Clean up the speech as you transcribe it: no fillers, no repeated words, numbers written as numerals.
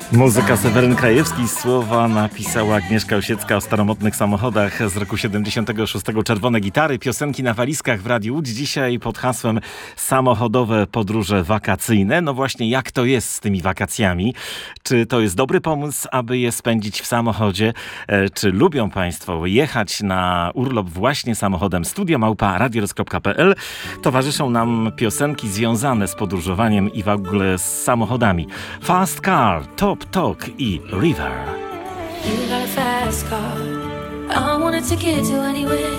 Muzyka Seweryn Krajewski, słowa napisała Agnieszka Osiecka o staromodnych samochodach z roku 76. Czerwone gitary, piosenki na walizkach w Radiu Łódź. Dzisiaj pod hasłem samochodowe podróże wakacyjne. No właśnie, jak to jest z tymi wakacjami? Czy to jest dobry pomysł, aby je spędzić w samochodzie? Czy lubią Państwo jechać na urlop właśnie samochodem? studio@radioroz.pl. Towarzyszą nam piosenki związane z podróżowaniem i w ogóle z samochodami. Fast Car, Top Talk i River. You got a fast car. I wanna take it to anywhere.